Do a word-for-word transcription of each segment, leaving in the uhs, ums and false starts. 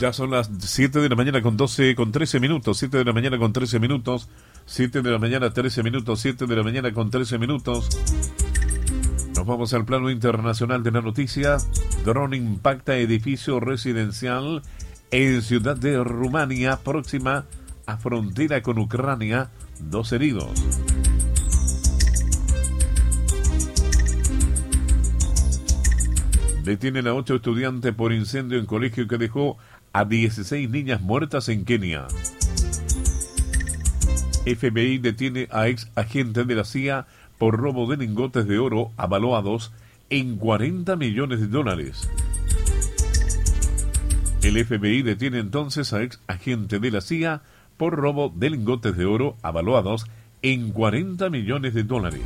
Ya son las siete de la mañana con doce, con trece minutos, siete de la mañana con trece minutos, siete de la mañana trece minutos, siete de la mañana con trece minutos. Nos vamos al plano internacional de la noticia. Dron impacta edificio residencial en ciudad de Rumania, próxima a frontera con Ucrania, dos heridos. Detienen a ocho estudiantes por incendio en colegio que dejó a dieciséis niñas muertas en Kenia. F B I detiene a ex agente de la C I A por robo de lingotes de oro avaluados en cuarenta millones de dólares. El F B I detiene entonces a ex agente de la C I A por robo de lingotes de oro avaluados en cuarenta millones de dólares.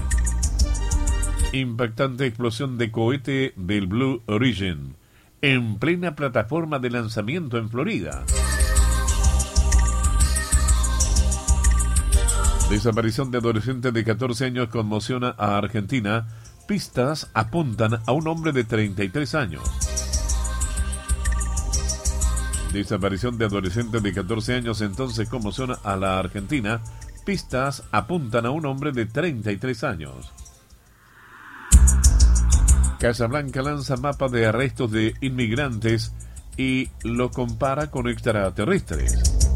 Impactante explosión de cohete del Blue Origin en plena plataforma de lanzamiento en Florida. Desaparición de adolescente de catorce años conmociona a Argentina. Pistas apuntan a un hombre de treinta y tres años. Desaparición de adolescente de catorce años entonces conmociona a la Argentina. Pistas apuntan a un hombre de treinta y tres años. Casa Blanca lanza mapa de arrestos de inmigrantes y lo compara con extraterrestres.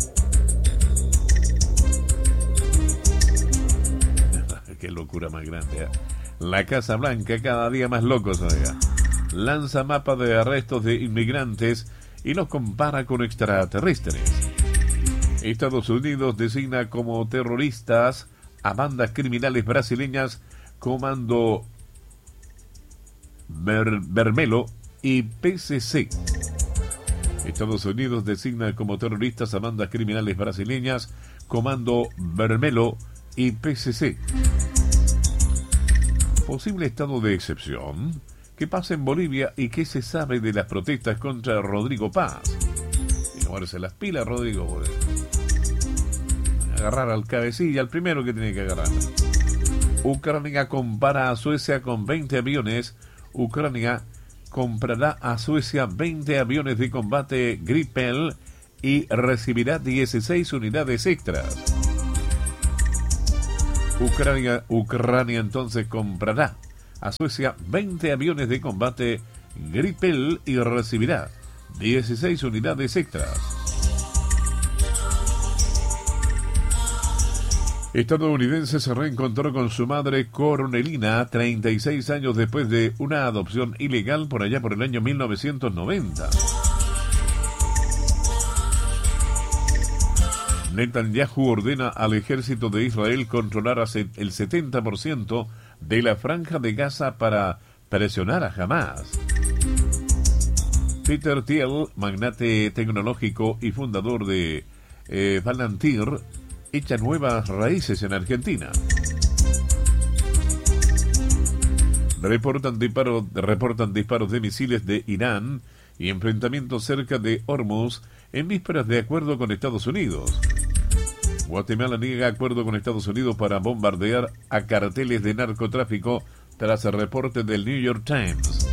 Qué locura más grande, ¿eh? La Casa Blanca cada día más locos, oiga. Lanza mapa de arrestos de inmigrantes y los compara con extraterrestres. Estados Unidos designa como terroristas a bandas criminales brasileñas Comando Ver, Vermelho y P C C. Estados Unidos designa como terroristas a bandas criminales brasileñas Comando Vermelho y P C C. Posible estado de excepción. ¿Qué pasa en Bolivia y qué se sabe de las protestas contra Rodrigo Paz? Y ponerse las pilas, Rodrigo, por agarrar al cabecilla, al primero que tiene que agarrar. Ucrania compara a Suecia con veinte aviones. Ucrania comprará a Suecia veinte aviones de combate Gripen y recibirá dieciséis unidades extras. Ucrania, Ucrania entonces comprará a Suecia veinte aviones de combate Gripen y recibirá dieciséis unidades extras. Estadounidense se reencontró con su madre Coronelina treinta y seis años después de una adopción ilegal por allá por el año mil novecientos noventa. Netanyahu ordena al ejército de Israel controlar el setenta por ciento de la franja de Gaza para presionar a Hamas. Peter Thiel, magnate tecnológico y fundador de eh, Palantir, echa nuevas raíces en Argentina. Reportan, disparo, reportan disparos de misiles de Irán y enfrentamientos cerca de Hormuz en vísperas de acuerdo con Estados Unidos. Guatemala niega acuerdo con Estados Unidos para bombardear a carteles de narcotráfico tras el reporte del New York Times.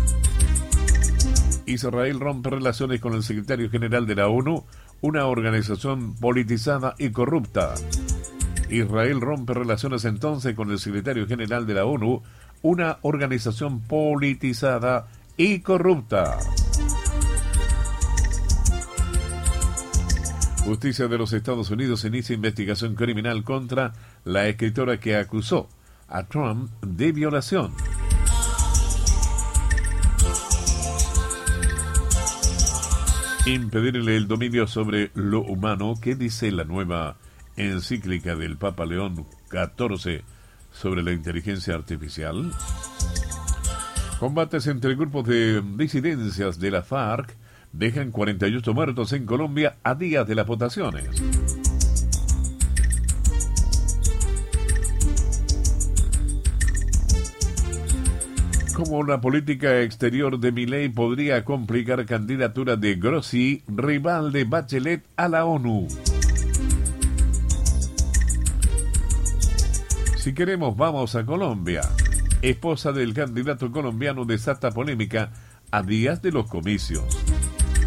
Israel rompe relaciones con el secretario general de la ONU, una organización politizada y corrupta. Israel rompe relaciones entonces con el secretario general de la ONU, una organización politizada y corrupta. Justicia de los Estados Unidos inicia investigación criminal contra la escritora que acusó a Trump de violación. Impedirle el dominio sobre lo humano. ¿Qué dice la nueva encíclica del Papa León catorce sobre la inteligencia artificial? Combates entre grupos de disidencias de la FARC dejan cuarenta y ocho muertos en Colombia a días de las votaciones. Como la política exterior de Milei podría complicar candidatura de Grossi, rival de Bachelet, a la ONU. Si queremos, vamos a Colombia. Esposa del candidato colombiano desata polémica a días de los comicios.